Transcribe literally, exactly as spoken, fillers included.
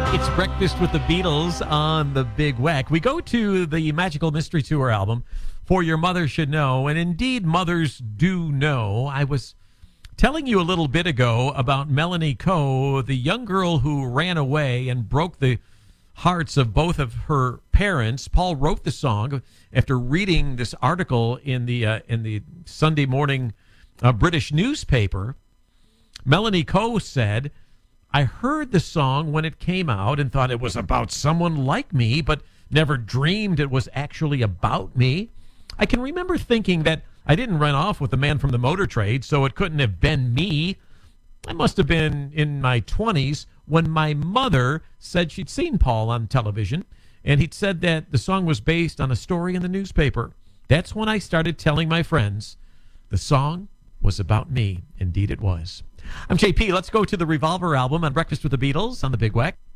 It's Breakfast with the Beatles on the Big Weck. We go to the Magical Mystery Tour album, For Your Mother Should Know, and indeed, mothers do know. I was telling you a little bit ago about Melanie Coe, the young girl who ran away and broke the hearts of both of her parents. Paul wrote the song after reading this article in the uh, in the Sunday morning uh, British newspaper. Melanie Coe said, I heard the song when it came out and thought it was about someone like me, but never dreamed it was actually about me. I can remember thinking that I didn't run off with the man from the motor trade, so it couldn't have been me. I must have been in my twenties when my mother said she'd seen Paul on television, and he'd said that the song was based on a story in the newspaper. That's when I started telling my friends the song was about me. Indeed it was. I'm J P. Let's go to the Revolver album on Breakfast with the Beatles on the Big Weck.